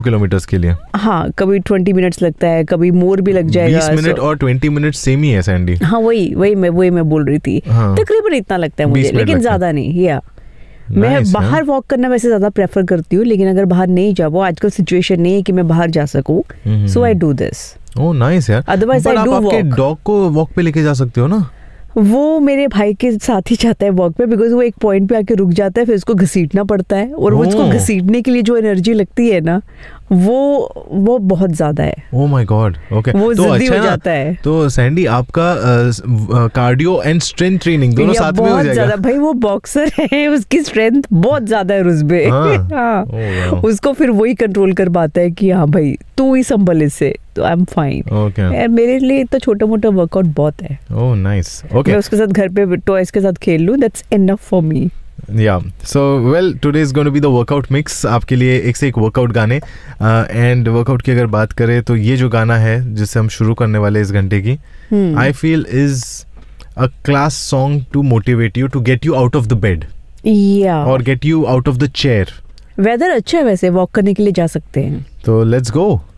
Kilometres के लिए? हाँ, कभी 20 मिनट्स लगता है, कभी मोर भी लग जाएगा। 20 मिनट और 20 मिनट सेम ही है सैंडी। हाँ, वही मैं बोल रही थी। हाँ। तकरीबन इतना लगता है मुझे, लेकिन ज्यादा नहीं। या मैं बाहर वॉक करना वैसे ज्यादा प्रेफर करती हूँ, लेकिन अगर बाहर नहीं जाओ, आजकल सिचुएशन नहीं है कि मैं बाहर जा सकूँ, सो I do this. Oh nice यार। Otherwise I do walk. Dog को वॉक पे लेके जा सकते हो ना? वो मेरे भाई के साथ ही जाता है वॉक पे, बिकॉज वो एक पॉइंट पे आके रुक जाता है, फिर उसको घसीटना पड़ता है, और वो उसको घसीटने के लिए जो एनर्जी लगती है ना, वो बहुत ज्यादा है। Oh my God, okay. वो तो जिद्दी अच्छा हो जाता है। तो सैंडी आपका कार्डियो एंड स्ट्रेंथ ट्रेनिंग दोनों साथ में हो जाएगा। भाई वो बॉक्सर है, उसकी स्ट्रेंथ बहुत ज्यादा है उसमें। हाँ। उसको फिर वही कंट्रोल कर पाता है कि हाँ भाई तू ही संभल इससे, तो आई एम फाइन। मेरे लिए तो छोटा मोटा वर्कआउट बहुत है। Oh nice, okay. मैं उसके साथ घर पे टॉयज के साथ खेल लूं, that's enough for me. Yeah, so well, today is going to be the workout mix. आपके लिए एक से एक वर्कआउट गाने, एंड वर्कआउट की अगर बात करें तो ये जो गाना है जिससे हम शुरू करने वाले इस घंटे की, I feel is a class song to motivate you, to get you out of the bed, or get you out of the chair. Weather अच्छा है वैसे, वॉक करने के लिए जा सकते हैं। तो let's go.